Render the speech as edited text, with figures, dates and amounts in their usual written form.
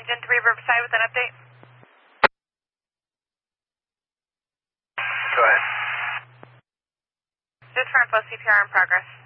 Gen 3 Riverside with an update. Go ahead. Just for info, CPR in progress.